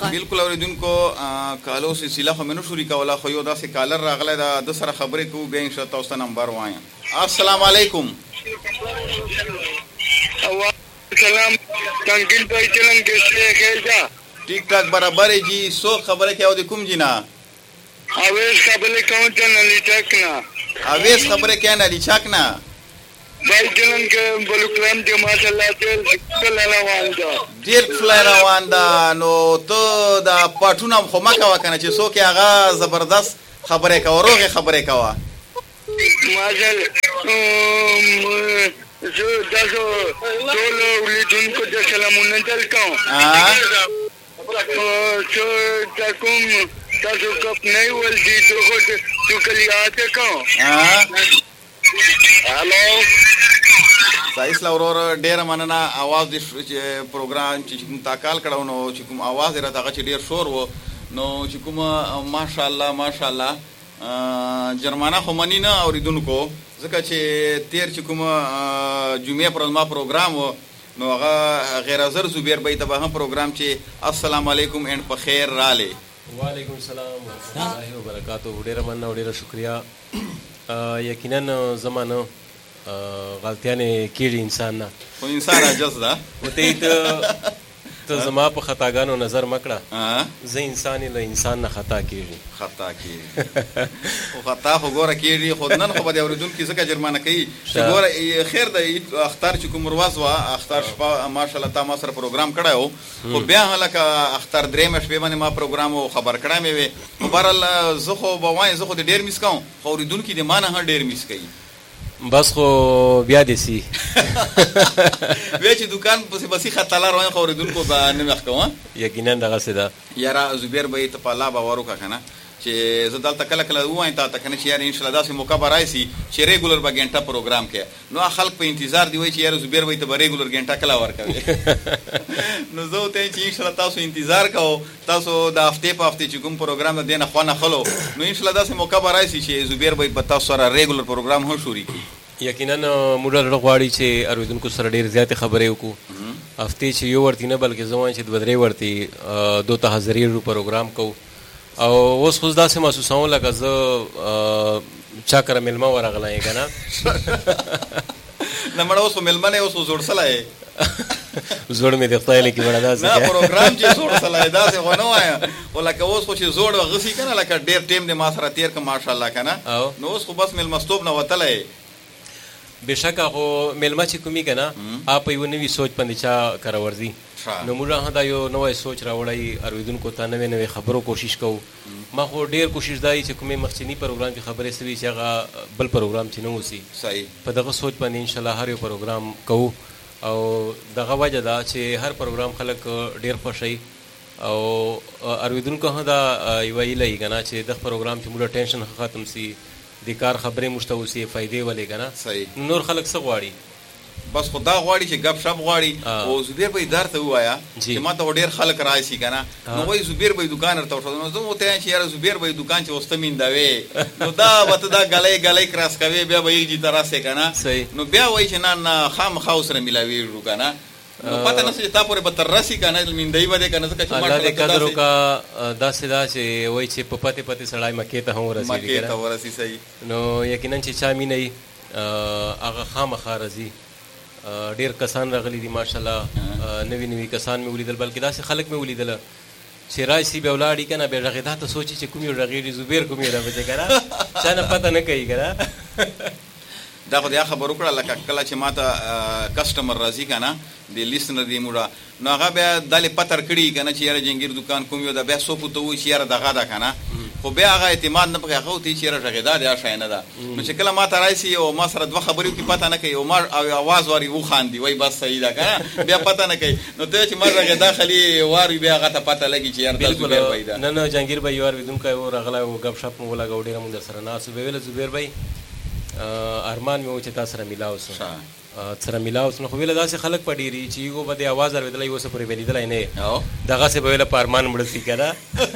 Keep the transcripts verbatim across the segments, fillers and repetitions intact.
بالکل اوریدونکو کالو سلسله خو منو شروع کوله خو یو داسې کالر راغلی دا د سره خبرې کوو بیا ان شاء الله تاسو نمبر وایم. السلام علیکم. سلام تنگین بھائی چلن کیسے خیر جا ٹھیک ٹھاک برابر ہے جی. سو خبریں کیا ہوتی کم جی نا اویس خبریں کون چا نلی چاکنا اویس خبریں کیا نلی چاکنا بھائی چلن کے بلو کرم جو ماشاءاللہ دیر کلا روان دا دیر کلا روان دا نو تو دا پاٹونم خو مکا وکنه چې سو کې هغه زبردست خبرې کوه روغې خبرې کوه ماشاءاللہ زه تاسو ټول ولیدونکو ته سلامونه درکوم. زه دا کوم تاسو کپ نه ولدي ته تو کلیاته کوم. هلو سایس لورور ډیر مننه. आवाज د پروګرام چې کوم تاکال کړو نو چې کوم आवाज را دغه چې ډیر شور وو نو چې کوم ماشاءالله ماشاءالله جرمانه خو منی نه اوریدونکو ځکه چې تیر چې کوم جمعې پر ما پروګرام و نو هغه غیر حاضر زبیر بھائی ته هم پروګرام چې السلام علیکم اند په خیر رااله. وعلیکم السلام ورحمۃ اللہ وبرکاتہ. ډیره مننه ډیره شکریا. یقینا زمانه غلطیانې کېږي انسان نه خو انسان عجز ده وته ته ته زما په خطاګانو نظر مکړه زه انسان له انسان نه خطا کېږي خطا کېږي خو خطا خو ګوره کېږي خو نن خو به د اورېدونکي ځکه جرمانه کوي چې ګوره خیر د اختر چې کوم ورځ وه اختر شپه ماشاءالله تا ما سره پروګرام کړی و خو بیا هلکه اختر درېیمه شپې باندې ما پروګرام و خبر کړی مې وې خو بهرحال زه خو به وایم زه خو د ډېر میس کوم خو اورېدونکي د ما نه هم ډېر میس کوي بس خو بیا دې سي بیا چې دکان پسې بسې خطاله روان خو اورېدونکو به نه مخ کوم. یقینا دغسې ده یاره زبیر بھائی ته په الله باور وکړه که نه چې زه دلته کله کله ووایم تا ته که نه چې یاره انشاءالله داسې موقع به راشي چې ریګولر به ګنټه پروګرام کوې نو خلک په انتظار دی وایي چې یاره زبیر بھائی ته به ریګولر ګنټه کله ورکوې نو زه ورته وایم چې انشاءالله تاسو انتظار کوو تاسو د هفتې په هفتې چې کوم پروګرام د دې نه خوا نه خلو نو انشاءالله داسې موقع به راشي چې زبیر بھائی به تاسو سره ریګولر پروګرام هم شروع کړي. یقینا موږ زړه غواړي چې اورېدونکو سره ډېر زیاتې خبرې وکړو. هفتې چې یو ورتې نه بلکې زه وایم چې دوه درې ورتې دو ته حاضرېږو پروګرام کوو او اوس خو داسې محسوسوم لکه زه چا کره مېلمه ورغلی یې که نه نه مړه اوس خو مېلمه نه اوس خو زوړ سلی یې زوړ مې د خدای لیکي مړه داسې نه پروګرام چې زوړ سلی داسې خو نه وایم خو لکه اوس خو چې زوړ غسي که نه لکه ډېر ټیم دی ما سره تېر که ماشاءالله که نه نو اوس خو بس مېلمستوب نه وتلی یې. بېشکه خو میلمه چې کومي که نه هغه په یوه نوي سوچ باندې چا کره ورځي نو موږ هم دا یو نوی سوچ راوړی اورېدونکو ته نوې نوې خبرو کوشش کوو. ما خو ډېر کوشش دا وي چې کومې مخکیني پروګرام کې خبرې سوي چې هغه بل پروګرام چې نه اوسي صحیح په دغه سوچ باندې انشاءالله هر یو پروګرام کوو او دغه وجه ده چې هر پروګرام خلک ډېر خوښوي او اورېدونکو هم دا یوه هیله وي که نه چې دغه پروګرام چې موږ ټینشن ختم سي د کار خبرې موږ ته اوسي فایدې ولې که نه نور خلک څه غواړي بس خو دا غواړي چې ګپ شپ غواړي او زبیر بھائی در ته ووایه چې ما ته ډېر خلک راشي که نه نو وایي زبیر بھائی دکان ورته وښود نو زه ورته وایم چې یاره زبیر بھائی دکان چې اوس ته میندوې نو دا به ته دا ګلی ګلی کراس کوې بیا به یږ جي ته راسې که نه نو بیا وایي چې نه نه خامخا ورسره میلاوېږو که نه نو پته نه چې تا پورې به تر رسي که نه میندوي به دی که نه ځکه چې الله دې قدر وکړه داسې ده چې وایي چې په پتې پتې سړی مکې ته هم ورسېږي مکې ته ورسي صحیح نو یقینا چې چا مینه وي هغه خامخا راځي. ډېر کسان راغلي دي ماشاءالله نوي نوي کسان مې ولیدل بلکې داسې خلک مې ولیدله چې راشي بیا ولاړي که نه بیا غږېدا ته سوچي چې کوم یو غږېږي زبیر کوم یو راپسې که نه چا نه پته نه کوي که نه دا خو د خبر وکړه لکه کله چې ما ته کسټمر راځي که نه د لیسنر دی موډه نو هغه بیا دلې پتر کړي که نه چې یاره جنګیر دکان کوم یو ده بیا څوک ورته وایي چې یاره دغه ده که نه خو بیا هغه اعتماد نه پکې هغه ورته وایي چې یاره غږېدا دی هغه شی نه ده نو چې کله ما ته راشي او ما سره دوه خبرې وکړي پته نه کوي او ما اواز واري وخاندي وایي بس صحیح ده که نه بیا پته نه کوي نو ته چې ما غږېدا خالي وار وي بیا هغه ته پته لګي چې یاره دا زبیر بھائی ده. نه نه جهانګیر بھائی یو اورېدونکی و راغلی و ګپ شپ مو ولګو ډېره مونږ درسره ناست وو. ویل زبیر بھائی ارمان مې و چې تا سره میلاو سو سره میلاو سو نو خو ویله داسې خلک په ډېري چې یو به د اواز اورېدلی اوسه پورې به لیدلی نه یې دغسې به ویله په ارمان مړه سي که نه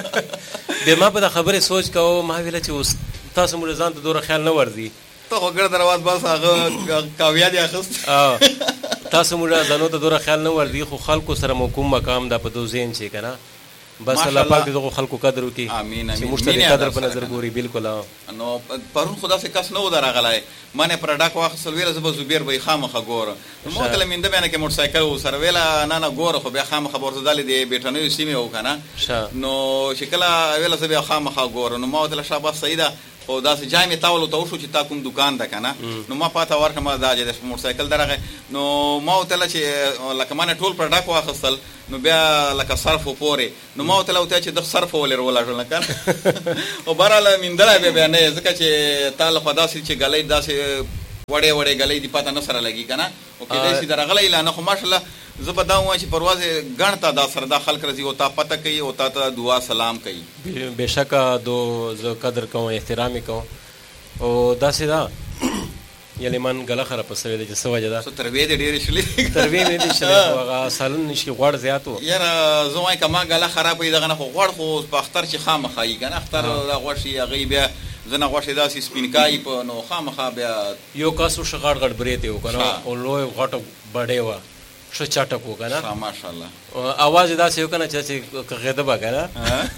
بیا ما په دا خبرې سوچ کوو ما ویله چې اوس تاسو موږ ځان ته دومره خیال نه ورځي ته خو ګرد رواز بس هغه کاویا دي اخیست تاسو موږ ځانو ته دومره خیال نه ورځي خو خلکو سره مو کوم مقام دا په دو ذهن چې که نه بس الله پاک دغه خلکو قدر وکړي. امين امين. چې مشتري قدر په نظر ګوري. بالکل. نو پرون خدا سے کس نو درغلای مانه پروډکټ واخصل ویل زب زبیر به خامخه ګور مو کله مینده باندې کې موټر سایکل سره ویلا نه نه ګور خو به خامخه ورته دالې دی بیٹنوي سیمه وکنه نو شکل ویل زب خامخه ګور نو ما ته شابه سیدا او دا سه جامې تاول ته وشو چې تا کوم دکان ده کنه نو ما پاته ورکمه دا چې موټر سایکل درغه نو ما ته چې لکه مانه ټول پروډکټ واخصل نو بیا لکه صرف پورې نو ما ته لوته چې د صرف ولر ولا ټول کنه او براله مندره به به نه ځکه چې تعالی خدا سي چې غلې داسې وړې وړې غلې دی پاته نه سره لګي کنه او کې دې سي درغلې لا نه خو ماشالله زبدا و چې پرواز غنټه دا سره دا خلک رضی او تا پته کوي او تا ته دعا سلام کوي. بشکا دو ز قدر کوم احترام کوم او دا سیدا یلی من غلا خراب پسوي د سوجه دا ترویه دې ډېر شلې ترویه دې شلې هغه سالون نشي غوړ زیاتو یاره زوای کما غلا خراب دی دغه خو غوړ خو په اختر چې خامخایي کنه اختر دا غوړ شي غیبه زنه غوښه داسې سپینکای په نو خامخا بیا یو کاسو شغړ غړ بریته وکنه او لوی غټ بډې و شو چټک وکنه ماشاءالله आवाज داسې وکنه چې غیده وکنه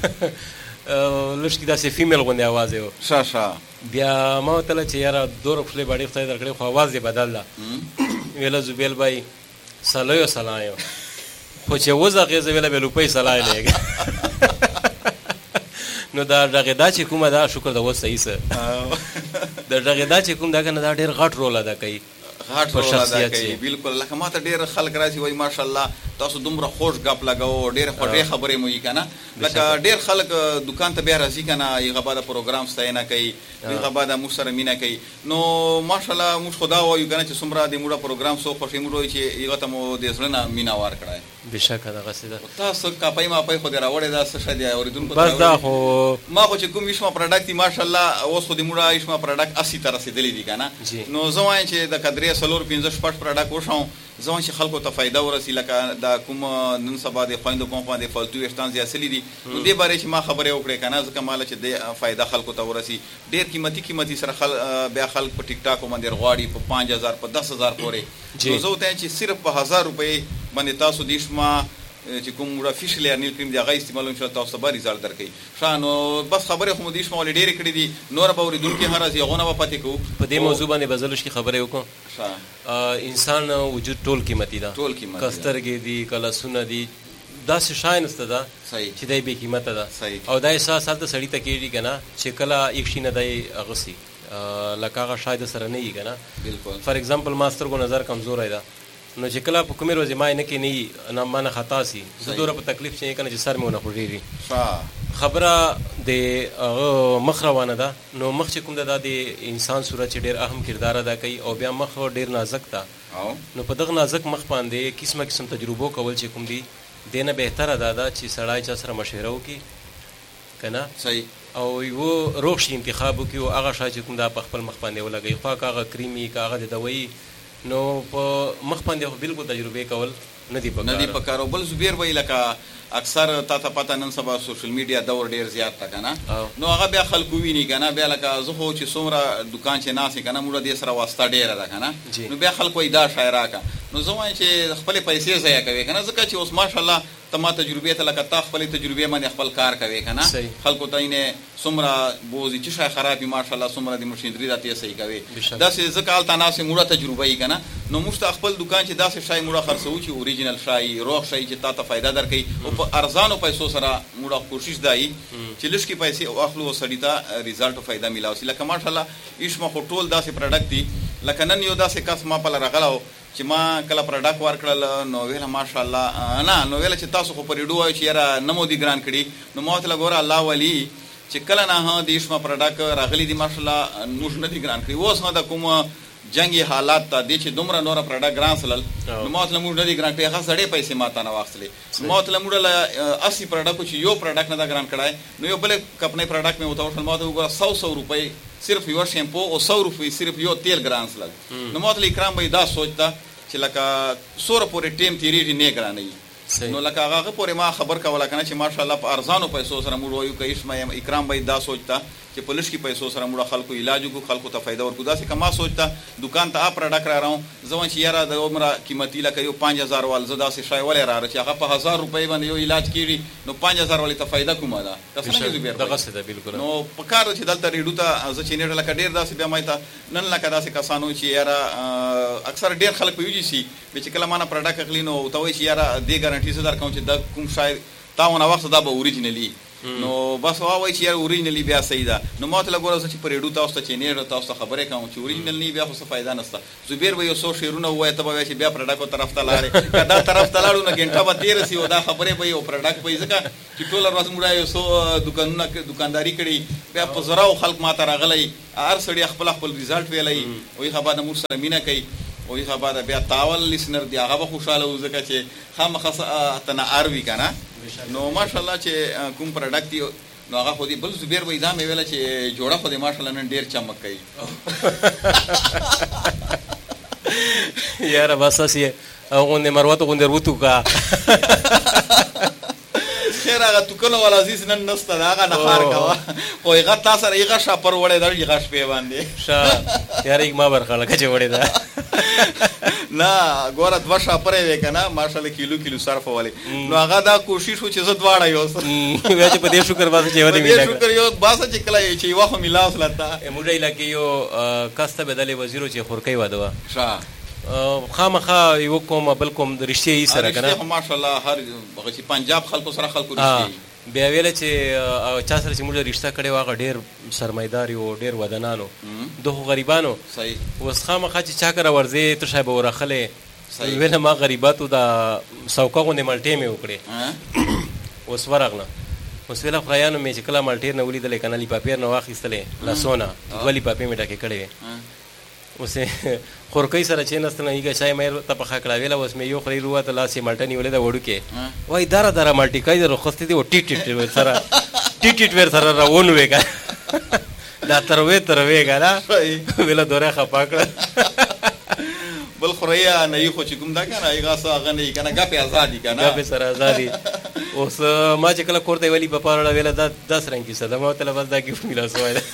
لږ داسې فیمیل غونډه आवाज یو شا شا بیا ما ته چې یاره دور خپل باندې خدای درکړي خو आवाज یې بدل لا ویل زبیل بای سلام سلام خو چې وځه غیزه ویل به لوپې سلام لګي نو دا دغه دا چې کومه دا شکر دا و صحیح سره دا دغه دا چې کوم دا کنه دا ډیر غټ رول ادا کوي غټ رول ادا کوي بالکل لکه ماته ډیر خلک راځي وای ماشاءالله تاسو دومره خوش غپ لګاو ډیر خوږه خبرې مو یې کنه لکه ډیر خلک دکان ته بیا راځي کنه یغه بعد پروګرام ستاینه کوي یغه بعد مو سره مینا کوي نو ماشاءالله مو خدا وایو کنه چې څومره د موډه پروګرام سو خوشی مو وای چې یغه ته مو د زړه مینا وار کړای بشکره دغه سیده تاسو کاپای ما پای خو دی راوړی دا څه شدی اوریدونکو بس دا خو ما خو چې کوم یشما پروډکټ ماشاءالله اوس خو د موډه یشما پروډکټ اسی تر رسیدلی دی کنه نو زوای چې د قدرې سلور پنځه شپږ پروډکټ وشو ځوان چې خلکو ته فائدہ ورسی لکه دا کوم نن سبا د خويندو په باندې فالتو اشتان زیاتلی دي نو دې باره چې ما خبره وکړې کنه ځکه مال چې د فائدہ خلکو ته ورسی ډیر قیمتي قیمتي سره خل بیا خلک په ټیک ټاک باندې غواړي په پنځه هزار په دس هزار پورې نو زه ته چې صرف په هزار روپۍ باندې تاسو دیشما چې کوم را فیشل ارنیل کریم دی هغه استعمال ان شاء الله تاسو به ريزالټ درکې شانو بس خبره خو مدیش مول ډېر کړې دي نور به ورېدونکو هر ځای غونه په پاتې کو په دې موضوع باندې بزلش کی خبره وکړو انسان وجود ټول قیمتي ده ټول قیمتي کسترګې دي کله سونه دي دا څه شاین است ده چې دای به قیمت ده او دا احساس د سړی ته کېږي کنه چې کله یک شي نه دی اغسی لکه هغه شاید سره نه یې کنه بالکل فار ایگزامپل ماستر کو نظر کمزور ہے دا نو چې کله په کومې ورځې ما نه کې نه نه مانه خطا سي زه دوره په تکلیف چې کنه چې سر مې ونه خوږيږي خبره د مخ روانه ده نو مخ چې کوم ده د انسان صورت چې ډېر اهم کردار ادا کوي او بیا مخ ډېر نازک ده نو په دغه نازک مخ باندې قسمه قسم تجربو کول چې کوم دي دینه بهتره ده دا چې سړی چا سره مشوره وکړي کنه صحیح او یو روغ شي انتخاب وکړي او هغه شای چې کوم دا په خپل مخ باندې ولګي خو هغه کریمي هغه د دوی نو په مخ باندې خو بالکل تجربه کول نه دی پکار نه دی پکار بل زبیر وای لکه اکثر تا ته پته نن سبا سوشل میډیا دور ډیر زیات تا کنه نو هغه بیا خلکو ویني کنه بیا لکه زه خو چې څومره دکان چې ناسي کنه موږ دې سره واسطه ډیره ده کنه نو بیا خلکو ایدا شاعرا کا نو زه وایم چې خپل پیسې ضایع کوي کنه ځکه چې اوس ماشاءالله تما تجربه ته لکه تا خپل تجربه باندې خپل کار کوي کنه خلکو ته نه څومره بوزي چې شای خرابي ماشاءالله څومره د مشیندري راته صحیح کوي دا چې ځکه حالت ناسي موږ تجربه یې کنه نو موږ خپل دکان چې داسې شای موږ خرڅو چې اوریجنل شای روغ شای چې تا ته فائدہ درکې او په ارزانو پیسو سره موږ کوشش دای چې لږ کې پیسې او اخلو سړی ته ریزالټ او فائدہ ملاوي لکه ماشاءالله ایشما ټول داسې پروډکټ دي لکه نن یو داسې کس ما په لرغلاو چې ما کله پروډکټ ورکړل نو ویل ماشاءالله نه نو ویل چې تاسو خو پرېډو وای چې یاره نمو دي ګران کړي نو ما ته لګور الله ولی چې کله نه د ایشما پروډکټ راغلي دي ماشاءالله موږ نه دي ګران کړي اوس هدا کوم جنگي حالات ته د چې دومره نور پروډکټ ګران سلل نو ما ته موږ نه دي ګران کړي هغه سړې پیسې ماته نه واخلې ما ته موږ له اسی پروډکټ چې یو پروډکټ نه دا ګران کړای نو یو بل کپنې پروډکټ مې وتاوټل ما ته وګوره سو سو روپۍ صرف یو شیمپو او سو روپۍ صرف یو تیل ګران سلل نو ما ته اکرام به دا سوچتا چې لکه سوره پورې ټیم تیریږي نه ګرانې نو لکه هغه پورې ما خبر کوله کنه چې ماشاءالله په ارزانو پیسو سره موږ وایو که اسمه اکرام باید دا سوچتا چې په لږ کې پیسو سره موږ خلکو علاج وکړو خلکو ته فایده ورکړو داسې کما سوچتا دکان ته اپ پروډکټ را راو ځوان چې یاره د عمره قیمتي لکه یو پنځه هزار وال زه داسې شای ولې را چې هغه په هزار روپۍ باندې یو علاج کیږي نو پنځه هزار ولې ته فایده کومه ده تاسو نه زبیر دغه څه ده بالکل نو په کار چې دلته ریډو ته زه چې نه لکه ډیر داسې بیا مای ته نن لکه داسې کسانو چې یاره اکثر ډیر خلک په یوجی سي چې کله مانه پروډکټ اخلي نو ته وایي چې یاره دې ګارانټي زه درکوم چې دا کوم شاید تاونه وخت دا به اوریجنلی نو بس وایي چې یاره اوریجنلی بیا صحیح ده نو ما ته لګوره چې په ریډو تاسو ته چې نه تاسو ته خبرې کوم چې اوریجنل نه بیا خو څه فایده نشته زبیر به یو څو شیرونه وایي ته به چې بیا پروډکټ طرف ته لاړې کدا طرف ته لاړو نه ګنټه به تیر سي او دا خبرې به یو پروډکټ به ځکه چې ټول ورځ موږ یو څو دکانونه دکانداری کړي بیا په زراو خلک ماته راغلی هر سړی خپل خپل ریزلټ ویلای وایي خبره د مور سره مینه کوي وایي خبره بیا تاول لیسنر دی هغه به خوشاله و ځکه چې خامخص تنه اروي کنه نو ماشاءالله چې کوم پروډکټ دی نو هغه خو دې بل زبیر وایي دا مې ویله چې جوړه خو دې ماشاءالله نن ډېر چمک کوي یاره بس هسې غوندې مروته غوندې وتوکه خیر هغه توکلو والا عزیز نن نسته د هغه نهار کوه خو هغه تا سره هغه شاپر وړی ده هغه شپې باندې ښه یاره ما برخه لکه چې وړې ده نه ګوره دوه شاپرې وې که نه ماشاءالله کیلو کیلو صرف ولې نو هغه دا کوشش و چې زه دواړه یوسم بیا چې په دې شکر باسه چې یوه دې دې شکر یو باسه چې کله چې یوه خو مې لاس لته موږ علاقې یو کس ته بدلې وزیر چې خورکۍ واده وه ښه خامخا یو کوم بل کوم د رښتیا یې سره که نه ماشاءالله هر هغه چې پنجاب خلکو سره خلکو رښتیا بیا ویله چې چا سره چې موږ رشته کړې وه هغه ډېر سرمایدار یو ډېر ودانانو دغو غریبانو اوس خامخا چې چا کره ورځې ته شاید به ورخلی ویله ما غریباتو دا سوکه غوندې مالټې مې وکړې اوس ورغله اوس ویله خدایانو مې چې کله مالټې نه ولیدلې که نه لیپاپیر نه واخیستلې لاسونه دوه لیپاپې مې ډکې کړې وې اوس خورکۍ سره کېناستله هغه چای مې ته پخه کړه ویله اوس مې یو خورۍ رووته لاس یې مالټه نیولې ده وړوکې وایي داره داره مالټې کای ده رخصتې دي و ټیټ ټیټ ور سره ټیټ ټیټ ور سره روان وې که دا تروې تروې که نه ویله دوره خفا کړه بل خوریا نه یې خو چې کوم دا که نه هغه څه هغه نه وي که نه ګپې ازادي که نه ګپې سره ازادي اوس ما چې کله کور ته ویلي په پاروړه ویله دا داسې رنګ کیسه ده ما ورته بس دا ګفټ مې لاسوی ده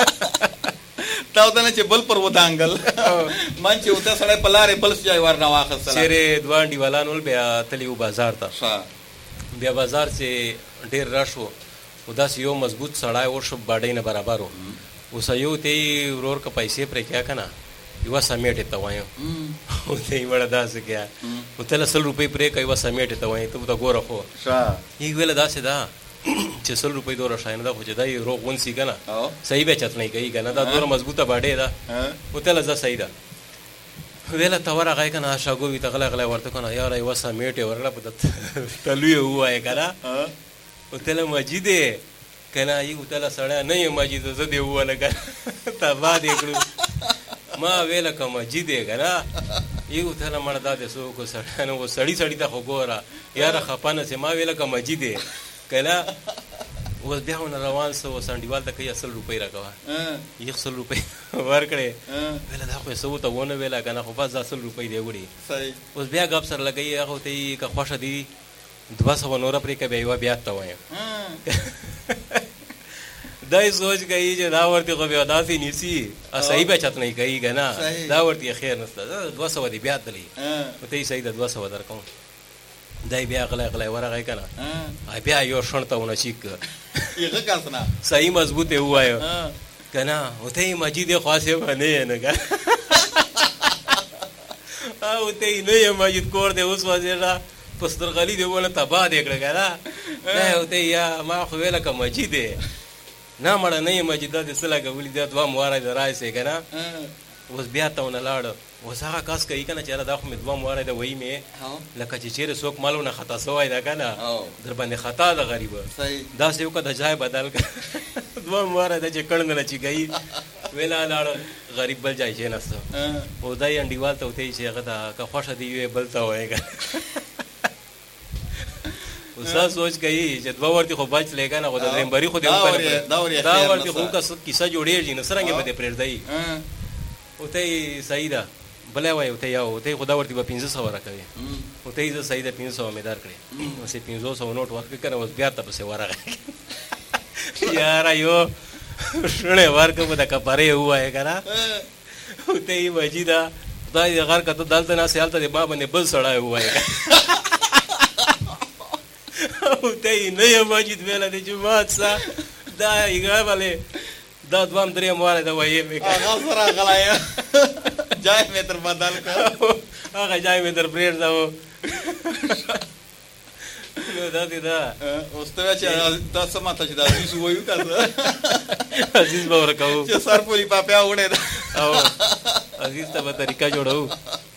تا ته نه چې بل پر ودانګل من چې وته سړی په لارې بل ځای ورنه واخیستله چېرې دوه انډیوالان ول بیا تلي وو بازار ته بیا بازار چې ډېر رش و خو داسې یو مضبوط سړی وشو باډۍ نه برابر و اوس یو ته یې ورور که پیسې پرې کیا که نه یوه سمیټې ته وایم ته یې وړه داسې کیا ته له سل روپۍ پرې که یوه سمیټې ته وایم ته ورته ګوره خو یې ویله داسې ده چې سل روپۍ دوره شاینه ده خو چې دا یې روغ ونسي که نه صحیح بیا چتنۍ کوي که نه دا دوره مضبوطه باډۍ ده وتله زه صحیح ده ویله ته ورغی که نه شاګوي ته غلی غلی ورته که نه یاره یوه سمیټې ورکړه په تلو یې ووایه که نه وتله مجید یې که نه یې وتله سړی نه یم مجید زه دې ووله که تباه دې کړو ما ویله که مجید یې که نه یې وتله مړه دا دې څوک و سړی نه و سړي سړي ته خو ګوره یاره خفه نه سې ما ویله که مجید یې که نه اوس بیا ونه روان سه اوس انډیوال ته کوي سل روپۍ راکوه یخ سل روپۍ ورکړې ویله دا خو یې څه ورته ونه ویله که نه خو بس دا سل روپۍ دی وړي اوس بیا ګپ سره لګوي هغه ورته یي که خوښه دي دوه سوه نوره پرې که بیا یوه بیا ته وایم دا یې سوچ کوي چې دا ورته خو بیا داسې نیسي صحیح بیا چتنۍ کوي که نه دا ورته یې خیر نشته دوه سوه دې بیا تلي ورته یې صحیح ده دوه سوه درکوم دی بیا غلی غلی ورغی که نه بیا یو شڼ ته ونه چیک کړه صحیح مضبوط یې ووایه که نه ورته یې مجید یې خواست یې نه یې نه که ورته یې نه یې مجید کور دی اوس وځېږه په سترغلي دې ونه تباه دې کړه که نه نه ورته یې یا ما خو ویله که مجید یې نه مړه نه یې مجید دا دې څه لګولي دا دوه مواره دې رایسې که نه اوس بیا ته ونه لاړه اوس هغه کس کوي که نه چې یاره دا خو مې دوه مواره ده وایي مې لکه چې چېرې څوک مال ونه خطا سوی ده که نه در باندې خطا ده غریبه داسې وکړه د ځای بدل کړه دوه مواره ده چې کړنګ نه چې کوي ویله لاړه غریب بل ځای کېناسته او دا یې انډیوال ته ورته یي چې هغه ته که خوښه دي یو یې بل ته وایي که اوس سوچ کوي چې دوه ورتې خو بچ لې که نه خو د درېمبري خو دې دا ورتې خو که کیسه جوړېږي نو څرنګې به دې پرېږدی ورته یې صحیح ده بلی وایي ورته یا ورته یې خو دا ورتې به پنځه سوه راکوي او ته یې زه صحیح د پنځه سوه مې درکړې اوس یې پنځو سوو نوټ ورکړې که نه اوس بېرته پسې ورغی یاره یو شڼې ورکړه په د کپرې ووایې که نه او ته یې مجیده خدای دې غر که ته دلته ناستې هلته دې ما باندې بل سړی ووایې او ته یې نه یې مجید ویله د جومات څه دا یې غلی دا دوام درېیم والی د ویې مې هغه سره غلی جای مې تر بدل کړ هغه جای مې در پرېږده و نو دا دې ده اوس ته وایه چې دا څه ماته چې د عزیز ووایو که څه عزیز به ورکوو چې سر پورې پاپیا وړې ده او عزیز ته به طریقه جوړوو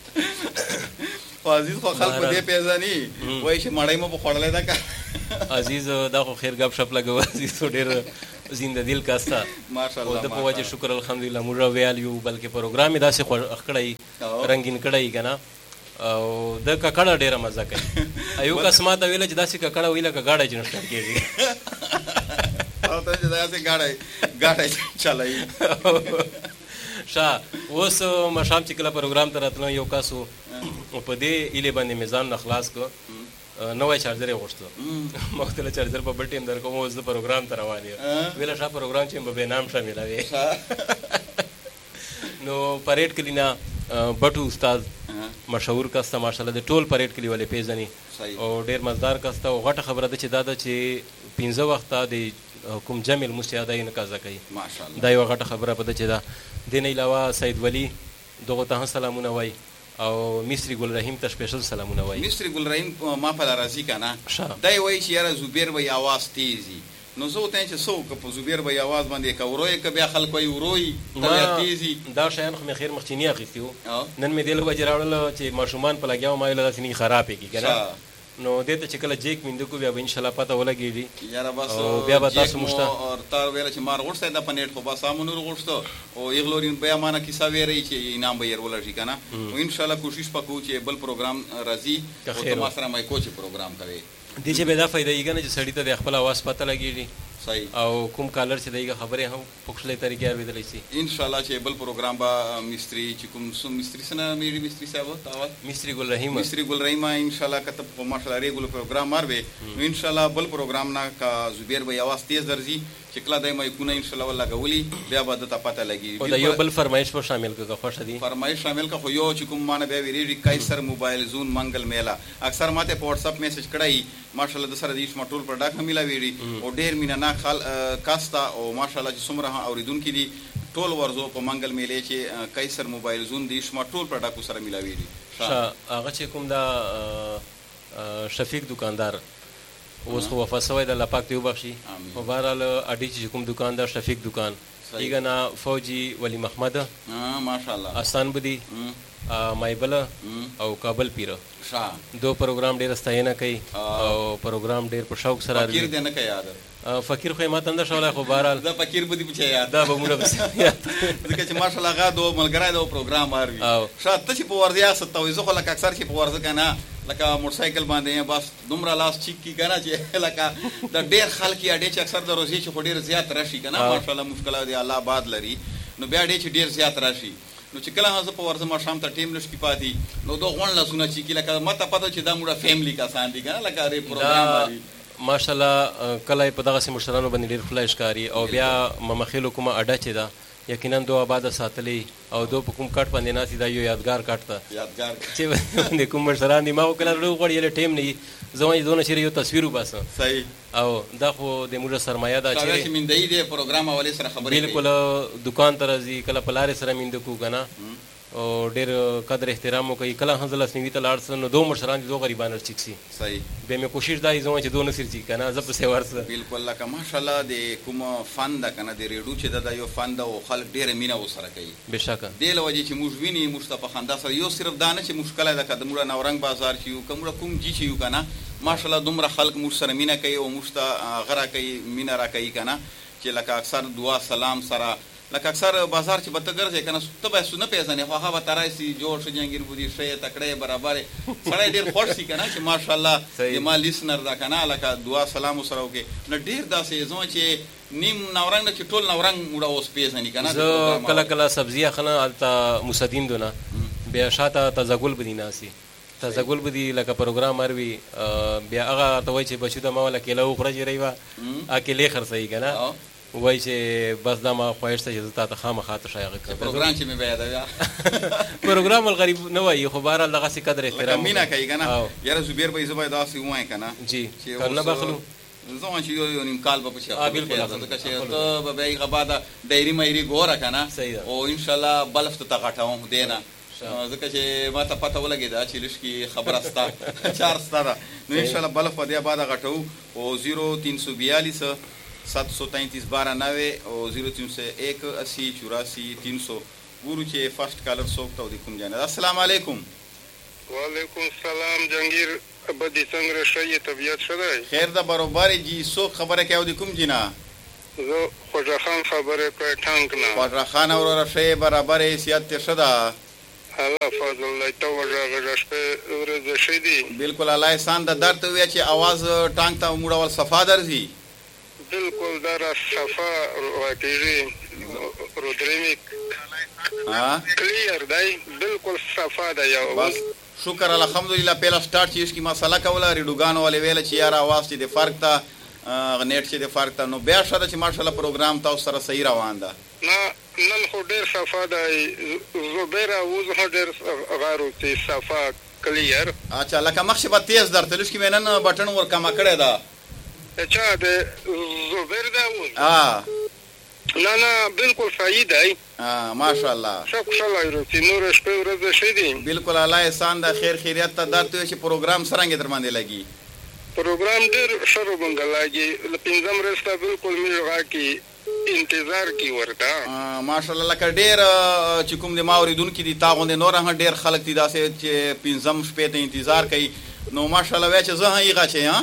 خو عزیز خو خلک په دې پیژني وایي چې مړۍ مو په خوړلی ده که عزیز دا خو خیر گپ شپ لګو عزیز خو ډېر زنده دل کاسته او د په وجه شکر الحمدلله موږ ویال یو بلکې پروګرام یې داسې خوښ کړی رنګین کړی که نه او د ککړه ډېره مزه کوي یو کس ما ته ویله چې داسې ککړه وي لکه ګاډی چې نه سټارټ کېږي او ته چې داسې ګاډی ګاډی چلوي ښه اوس ماښام چې کله پروګرام ته راتلم یو کس و په دې هیلې باندې مې ځان نه خلاص کړ نوی چارجر یې غوښته ما ورته چارجر په بل ټیم درکوم اوس د پروګرام ته روان یم ویله ښه پروګرام چې به بېنام شاملوې نو پریډ کلي نه بټو استاد مشهور کس ته ماشاءالله د ټول پریډ کلي ولې پیژني او ډېر مزدار کس ته او غټه خبره ده چې دا ده چې پنځه وخته د کوم جمع لمونځ چې دا یې نه قضا کوي دا یوه غټه خبره په ده چې ده دې نه علاوه سید ولی دغو ته هم سلامونه وایي او مصری ګل رحیم ته سپیشل سلامونه وایي مصری ګل رحیم ما په راځي که نه دا یې وایي چې یاره زبیر به یې اواز تیز وي نو زه ورته یم چې څه وکړه په زبیر به یې اواز باندې که ورو یې که بیا خلک وایي ورو یي ته بیا تیز وي دا شیان خو مې خیر مخچیني اخیستي وو نن مې دې له وجې راوړل چې ماشومان په لګیا وم ما ویله داسې نه خراب یې کړي که نه نو دې ته چې کله جیک مینده کو بیا به انشاءالله پته ولګېږي یاره بس بیا به تاسو موږ ته تا ویله چې مار غوښتی ده په نیټ خو بس هغه نور غوښته او ایغلورین بیا مانه کیسه ویروي چې انعام به یې ورولږي که نه نو انشاءالله کوشش به کوو چې بل پروګرام راځي او ته ما سره مایکو چې پروګرام کوې دې چې بیا دا فایده یې که نه چې سړي ته د خپل اواز پته لګېږي او کوم کالر چې دغه خبرې هم په ښکلې طریقې اورېدلی شي انشاءالله چې بل پروګرام به مستري چې کوم څوم مستري څه نه میري مستري صاحب مستري ګل رحیم مستري ګل رحیم انشاءالله که ته په ماشاءالله ریګولر پروګرام ماروې نو انشاءالله بل پروګرام نه که زبیر به یې اواز تیز درځي چې کله دی مایکونه انشاءالله ولګولي بیا به دته پته لګي او د یو بل فرمایش به شامل کړه که خوښه دي فرمایش شامل که خو یو چې کوم مانه بیا ویرېږي کیسر موبایل زون منګل میله اکثر ماته په واتساپ میسج کړی ماشاءالله د سره د ایشما ټول پروډکټ هم میلاویږي او ډېر مینه ناک خال کاستا او ماشاءالله چې څومره اوریدونکي دي ټول ورځو په منګل میلې چې کیسر موبایل زون د ایشما ټول پروډکټ سره میلاویږي هغه چې کوم دا شفیق دکاندار اوس خو وفات شوی د الله پاک دې وبخشي خو بهرحال اډې چې کوم دکان دا شفیق دکان دیگه نه فوجی ولی محمد ماشاءالله آستان بدی مایبل او کابل پیر دو پروګرام ډېر ستاینه کوي او پروګرام ډېر په شوق سره فقیر دې نه کوي یاد فقیر خو یې ما ته نه شولی خو بهرحال دا فقیر به دې پوښه یاد دا به موږ پسې یاد ځکه چې ماشاءالله هغه دو ملګری د پروګرام اروي شاید ته چې په ورځ یاست ته وایي زه خو لکه اکثر چې په ورځ که نه لکه موټرسایکل باندې بس دومره لاس چیک کی که نه چې لکه د ډېر خلک یې اډې چې اکثر د روزې چې خو ډېر زیات راشي که نه ماشاءالله مشکله دی الله آباد لري نو بیا اډې چې ډېر زیات راشي نو چې کله زه په ورځ ماښام ته ټیم نشي پاتې نو دو غونډ لاسونه چې کی لکه ماته پته چې دا موږ فیملی کسان دي که نه لکه ری پروګرام لري ماشاءالله کله په دغسې مشرانو باندې ډېر ښکلی ښکاري او بیا ممخیلو کومه اډه چې ده یقینا دو آباده ساتلی او دو په کوم کټ باندې ناستي دا یو یادګار کټ ته یادګار چې باندې کوم مشران دي ما خو کله زړه وغواړي یله ټیم نه وي زه وایم دونه چېرې یو تصویر وباسم صحیح او دا خو د موږ سرمایه ده چې میندهیي دی پروګرام اولې سره خبرې کوي بالکل دکان ته راځي کله په لارې سره مینده کوو که نه او ډېر قدر احترام وکوي کله هم زه لاسنیوي ته لاړ سم نو دو مشران دي دو غریبان ورچیک سي صحیح بیا مې کوشش دا یې زه وایم چې دو نه سرچي که نه زه پسې ورسه بالکل لکه ماشاءالله د کوم فن ده که نه د ریډیو چې ده دا یو فن ده او خلک ډېره مینه ورسره کوي بېشکه دې له وجې چې موږ ویني موږ ته په خندا سره یو صرف دا نه چې موږ کلی ده که د موږ نورنګ بازار چې یو که موږ کوم جي چې یو که نه ماشاءالله دومره خلک موږ سره مینه کوي او موږ ته هغه راکوي مینه راکوي که نه چې لکه اکثر دعا سلام سره لکه اکثر بازار چې به ته ګرځې که نه ته به نه پېژنې خو هغه به ته راشي جوړ شه جهانګیر بودي ښه یې تکړه یې برابر یې سړی ډېر خوښ شي که نه چې ماشاءالله زما لیسنر ده که نه لکه دعا سلام ورسره وکړې نو ډېر داسې زما چې نیم نورنګ نه چې ټول نورنګ موږ اوس پېژني که نه زه کله کله سبزي اخلم هلته موسدین دو نه بیا شاته تازه ګل به دي ناستي تازه ګل به دي لکه پروګرام اروي بیا هغه ته وایي چې بچو ته ما ولا کیله وخوړه چې رهي وه هغه کیلې خرڅوي که نه وایي چې بس دا ما خواهش ته چې زه تا ته خامخا تشه هغه کړم پروګرام چې مې بیا یادوي پروګرام الغریب نه وایي خو بهرحال دغسې قدر احترام مینه کوي که نه یاره زبیر بهی زه باید داسې ووایم که نه جی کل نه بخلو زه وایم چې یو یو نیم کال به پکې ځکه چې ته به بیا هغه بعده ډایري مایري ګوره که نه او انشاءالله بلف ته ته غټوم دی نه ځکه چې ما ته پته ولګېده چې لږ خبره ستا چار ستا ده نو انشاءالله بلف به دې بعده غټوو او زیرو تین سو بیالیس सात सौ तैंतीस बारह नवे और जीरो तीन सौ एक अस्सी चौरासी तीन सौ गुरु के फर्स्ट कॉलर सोखता हूँ दिखुम जाने अस्सलाम वालेकुम वालेकुम सलाम जंगीर अबदी संग्रह शई तबीयत शदा खैर दा बरोबर जी सो खबर है क्या दिखुम जिना जो ख्वाजा खान खबर है पे ठंक ना ख्वाजा खान और रशे बराबर है सियात शदा अल्लाह फजल तो वजह गजश पे और जशीदी बिल्कुल अल्लाह एहसान दा दर्द हुए चे आवाज टांग ता मुड़ा वाल सफादर जी बिल्कुल दरा सफा वाकीजी रोड्रिमिक हाँ क्लियर दाई बिल्कुल सफा दा या बस शुक्र अल्हम्दुलिल्लाह पहला स्टार्ट चीज की मसला का वाला रिडुगानो वाले वेला ची यार आवाज ची दे फर्क था नेट ची दे फर्क था नो बेया शदा ची माशाल्लाह प्रोग्राम था उस तरह सही रवान दा ना नल खो देर सफा दा जुबेरा उज हो देर गारो ची सफा क्लियर अच्छा लका मखशबा तेज दर तलुश की मैंने बटन और कमा करे दा अच्छा दे जुबेर दा उज हाँ ना ना बिल्कुल सही दाई हाँ माशाल्लाह सब सलाह रोती नूर पे रज शदी बिल्कुल अल्लाह एहसान दा खैर खैरियत ता दर तो ये प्रोग्राम सरांगे दरमाने लगी प्रोग्राम देर शरू बंगा लगी पिंजम रस्ता बिल्कुल मिलगा की इंतजार की वरता माशाल्लाह लका डेर चिकुम दे मावरिदुन की दी तागोंदे नोरा हा डेर खलक ती दासे पिंजम शपे ते इंतजार कई नो माशाल्लाह वेचे जहां ईगा छे हां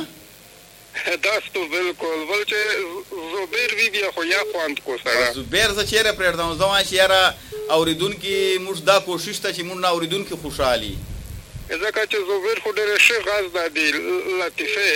داستو بالکل ولچه زبیر وی بیا خو یا خواند کو سره زبیر ز چیرې پرېږدم زما چې یاره اوریدونکي موږ دا کوشش ته چې موږ نه اوریدونکي خوشحالي ځکه چې زبیر خو ډېر ښه غاز ده دی لطیفه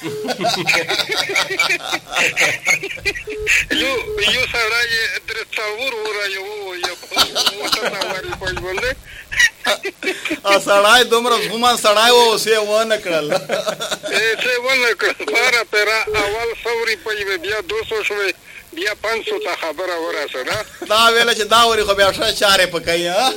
یو یو سړی درې څلور وره یو یو وټناواري په ژوند ا سړی دومره زغمان سړی و سه ونه کړل سه ونه کړل بارا پیرا اول سوري په بیا دو سو شوي بیا پنځه سو ته خبره ورسره دا ویل چې دا وری خو بیا ښه چارې پکای ها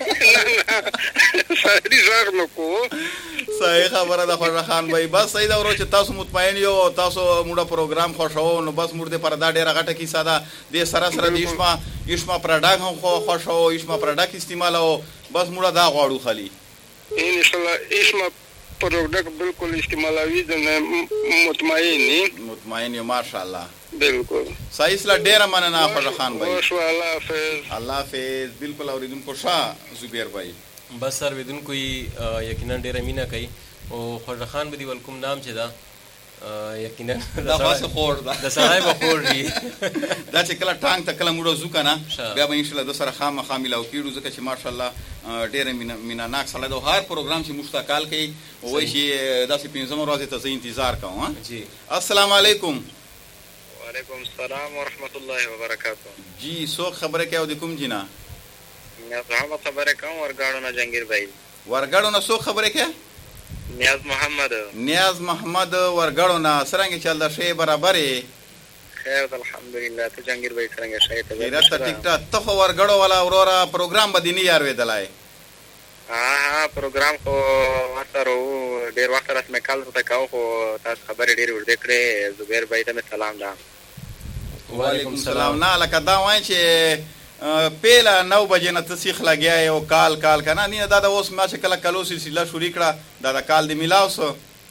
سړی ځار نو کو صحیح خبره ده خواجه خان بھائی بس صحیح دا ورو چې تاسو مطمئن یو تاسو موږ پروګرام خوښو نو بس موږ دې پر دا ډیره غټه کی ساده دې سره سره د یشما یشما پروډکټ هم خو خوښو یشما پروډکټ استعمالو بس موږ دا غواړو خالي ان شاء الله یشما پروډکټ بالکل استعمالوي د مطمئن مطمئن یو ماشاءالله بالکل صحیح سره ډیره مننه خواجه خان بھائی خوش الله حافظ الله حافظ بالکل اوریدونکو شاه زبیر بھائی بس سر اوریدونکو یقینا ډیره مینه کوي او خواجه خان به دی ولکم نام چې دا یقینا دا خاصه خور ده د سړی به خور دی دا چې کله ټانګ ته کله موږ ځو کنه بیا به ان شاء الله د سره خامخا ملاو کیږو ځکه چې ماشاءالله ډیره مینا ناک سره د هر پروګرام چې مشتاقال کوي وای شي داسې پنځم ورځ ته زه انتظار کوم ها جی السلام علیکم وعلیکم السلام ورحمۃ اللہ وبرکاتہ جی سو خبره کې او د کوم جنا نیاز محمد خبره کوم ورګاړو نه جنگیر بھائی ورګاړو نه سو خبره کې نیاز محمد نیاز محمد ورګاړو نه سرنګ چل دا شی برابرې خیر الحمدلله ته جنگیر بھائی څنګه شای ته خیرت ټیک ټاک ته ورګاړو والا اورورا پروګرام بدینی یار وېدلای ها ها پروګرام خو واسره ډیر وخت راس مې کال ته کاو خو تاسو خبرې ډیر ورته کړې زبیر بھائی ته سلام ده وعلیکم السلام نه لکه دا وای چې پیلا نو بجې نه تسیخ لګیا او کال کال کنه نه دا د اوس ما چې کله کلو سلسله شروع کړه دا د کال دی میلاو سو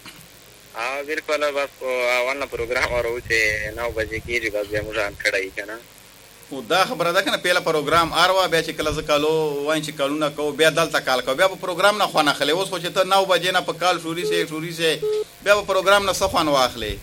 ها بالکل بس اول پروګرام ورو چې نو بجې کېږي بس به موږ ان کړای کنه او دا خبره ده کنه پیلا پروګرام اروا بیا چې کله ز کالو وای چې کالونه کو بیا دلته کال کو بیا په پروګرام نه خونه خلې اوس خو چې ته نو بجې نه په کال شوري سي شوري سي بیا په پروګرام نه صفان واخلې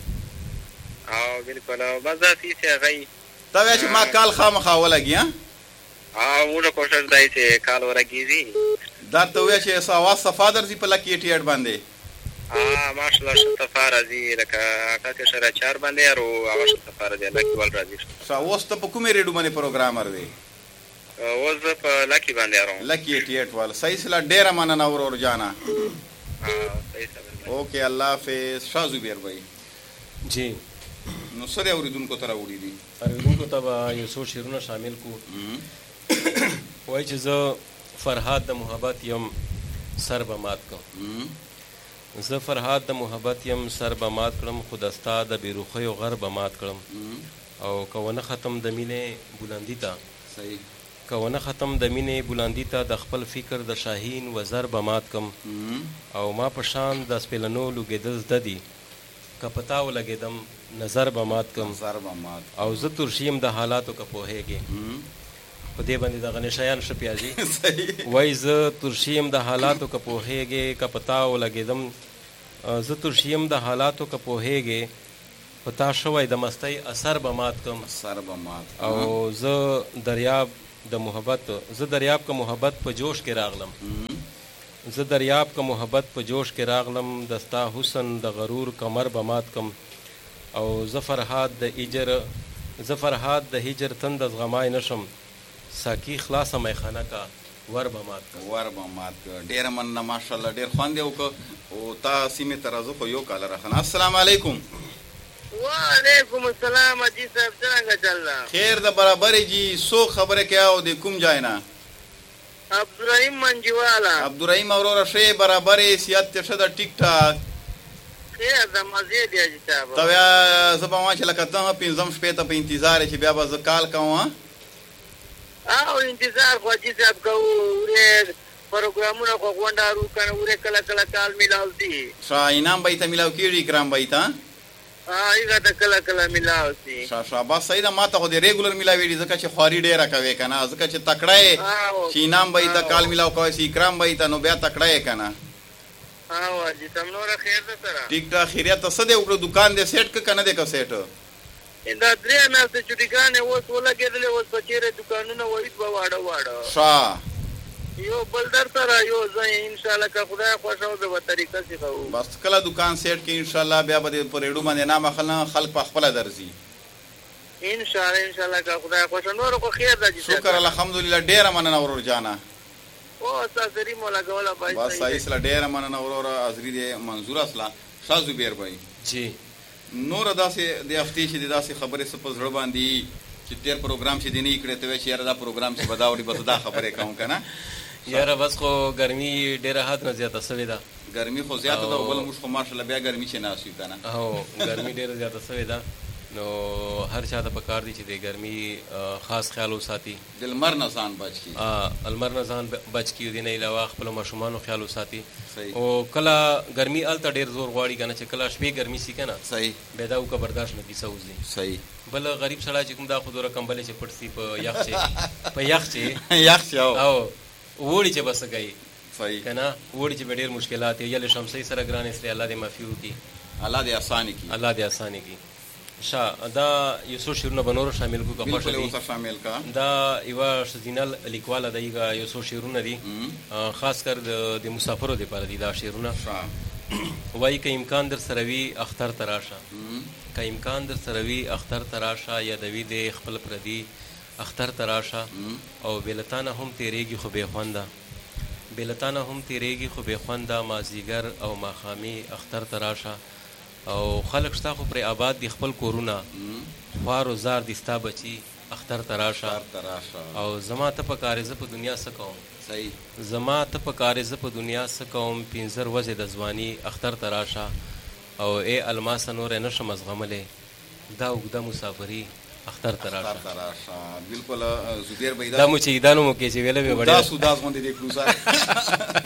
ها بالکل بس دا چې غي دا بیا چې ما کال خامخا ولګي ها ها موږ کوشش دای چې کال ورګيږي دا ته وای چې ساوا صفادر زی په لکی اټی اټ باندې ها ماشاءالله صفار ازي لکه تاسو سره چار باندې او اواز صفار دی لکی ول راځي سا اوس ته په کومه ریډو باندې پروګرامر دی اوس په لکی باندې راو لکی اټی اټ وال صحیح سلا ډیر مننه اور اور جانا اوکې الله حافظ. شاه زبیر بھائی جی نو سره اوریدونکو ته راوړي دي اوریدونکو ته به یو څو شعرونه شامل کو. وایي چې زه فرهاد د محبت یم سر به مات کړم، زه فرهاد د محبت یم سر به مات کړم، خو د ستا د بېروخیو غر به مات کړم. او که ونه ختم د مینې بلندي ته صحیح که ونه ختم د مینې بلندي ته د خپل فکر د شاهین وزر به مات کم. او ما په شان د سپېلنو لوګېدل زده دي، که په تا ولګېدم نظر به مات کم. او زه ترشیم د حالاتو که پوهېږې په دې باندې دغه نشیان ښه پیازي. وایي زه ترشیم د حالاتو که پوهېږې که په تا ولګېدم زه ترشیم د حالاتو که پوهېږې په تا شوی د مستۍ اثر به مات کم. او زه دریاب د محبت زه دریاب که محبت په جوش کې راغلم زه دریاب که محبت په جوش کې راغلم د ستا حسن د غرور کمر به مات کم. او زه فرهاد د هجر زه فرهاد د هجر تند زغمای نشم، ساقي خلاصه میخانه کا ور به مات کړ ور به مات کړ. ډېره مننه ماشاءالله ډېر خوند یې وکړ. او تا سیمې ته راځو خو یو کال راخنه. السلام علیکم. وعلیکم السلام حاجي صاحب څنګه چل رہا؟ خیر د برابرې جی سو خبره کیا او د کوم ځای نه؟ عبدالرحیم منجوالا. عبدالرحیم اورورا شه برابرې سیادت ته د ټیک ټاک خیر د مزه دی حاجي صاحب. ته بیا زه به ما چې لکه ته پنځم شپې ته په انتظار چې بیا به زه کال کوم. او انتظار خو حاجي صاحب کوو پروګرامونه خو غونډارو کنه وره کله کله کال میلاو دي. شا انعام به ته میلاو کیږي کرام به ته ایګه ته کله کله میلاو سي. شا شاباس صحیح ده. ما ته خو دې ریګولر میلاوي دي ځکه چې خواري ډېره کوي کنه، ځکه چې تکړه چې انعام به ته کال میلاو کوي سي کرام به ته نو بیا تکړه کنه. ها واجی تم نور خیر ده سره ټیک ټاک خیریت ته سده وګړو دکان دې سیټ ک کنه دې کو سیټ دا درې نه څه چټیګانې اوس ولګېدلې اوس بچیره دکانونه وایي په واړه واړه شا یو بل در سره یو ځای ان شاء الله که خدای خوښ او به طریقه سي خو بس کله دکان سیټ کې ان شاء الله بیا به په ریډو باندې نام خلک خلک په خپل درځي ان شاء الله ان شاء الله که خدای خوښ نور خو خیر ده. شکر الحمدلله ډېر مننه ورور جانا. او تاسو مولا غولا بای بس صحیح سره ډېر مننه ورور حاضرې دې منظور اصله شاه زبیر بھائی جی. نور داسې د هفتې چې داسې خبرې سپز زړه باندې چې تیر پروګرام چې دی نه کړی ته چې یاره دا پروګرام چې بداوړي بس دا خبرې کوم کنه یاره بس خو ګرمي ډېره حد نه زیاته سوې ده. ګرمي خو زیاته ده بل موږ خو ماشاءالله بیا ګرمي چې نه اسو کنه. هو ګرمي ډېره زیاته سوې ده نو هر چا ته پکار دي چې د ګرمي خاص خیال وساتي، د لمر نه ځان بچ کی ا المر نه ځان بچ کی دي نه علاوه خپل ماشومانو خیال وساتي. او کله ګرمي الته ډېر زور غواړي کنه چې کله شپې ګرمي سي کنه صحیح پیدا او کا برداشت نه کیسه وځي صحیح. بل غریب سړی چې کوم دا خو دوره کمبلې چې پټسي په یخ چې په یخ چې یخ چې او وړي چې بس گئی صحیح کنه وړي چې ډېر مشکلات یې له شمسي سره ګرانې سره الله دې معافي وکړي الله دې آسانی کی الله دې آسانی کی. شا دا یو څو شعرونه بنور شامل کو کا خوشالي بالکل شامل کا. دا یو شزینل لیکواله دیغه یو څو شعرونه دي خاص کر د مسافرو لپاره دي دا شعرونه. وای که امکان در سروي اختر تراشه که امکان در سروي اختر تراشه یا دوی د خپل پردي اختر تراشه او بلتانه هم تیریږي خو به خوانده بلتانه هم تیریږي خو به خوانده مازیګر او ماخامي اختر تراشه او خلق شتا خو پر آباد دی خپل کورونه خوار و زار دي ستا بچي اختر تراشه او زما ته په کارزه په دنیا سکوم صحیح زما ته په کارزه په دنیا سکوم پینځر وځه د ځواني اختر تراشه او اے الماس نور نشم زغمله دا وګدا مسافری اختر تراشه اختر تراشه بالکل زبیر بھائی دا مو چې دانو مو کې چې ویله به وړه دا سوداس باندې د کروزا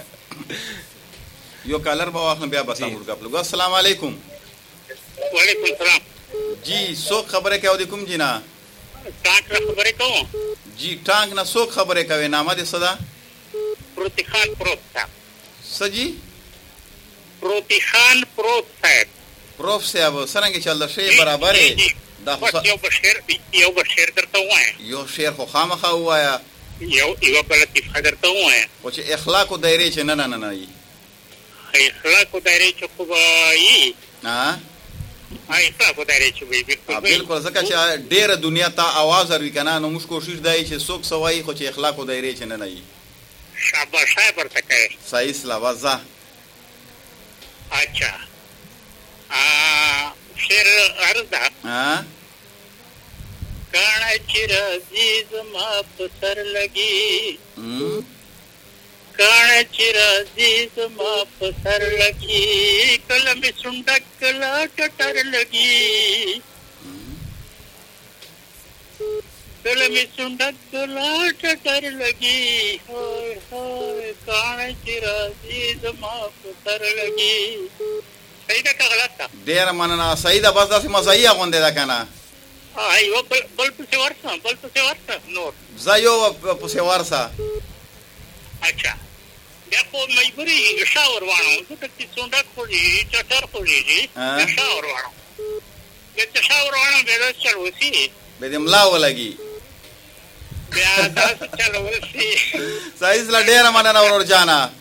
یو کالر به واخلم بیا بس امر غپلو. السلام علیکم. وعلیکم السلام. جی سو خبره کوي د کوم جنا ټانک خبره کوم جی ټانک نه سو خبره کوي نامه دې صدا پروتی خان پروت صاحب سجی پروتی خان پروت صاحب پروف صاحب څنګه چل شي برابر دا یو بشیر یو بشیر درته وایم یو شعر خو خامخا وایا یو یو بل لطیفه درته وایم او چې اخلاق او دایره چې نه نه نه نه ای اخلاق او دایره چې خو وایي ها اخلاق او دایره چې وایي بالکل ځکه چې ډیره دنیا ته आवाज وري کنه نو موږ کوشش دای چې څوک سوای خو چې اخلاق او دایره چې نه نه ای شاباش ورته کوي صحیح سلام وزه अच्छा शेर अर्धा हाँ काणाची राजीज माप सर लगी हम्म काणाची राजीज माप सर लगी कलम सुंडक लाट टर लगी कलम सुंडक लाट टर लगी होय होय काणाची राजीज माप सर लगी सही का गलत था देर मनना सईदा बस दासी मसई आगोंदे दा kana ay wo bal se warsa bal se warsa no zayo se warsa अच्छा देखो मजबूरी शावर वाणो तो कति सोंडा खोली चटर खोली जी शावर वाणो ये शावर वाणो बेलो चलो सी बेदम लाव लगी ब्याह दास चलो सी साइज ला डेरा मनना और जाना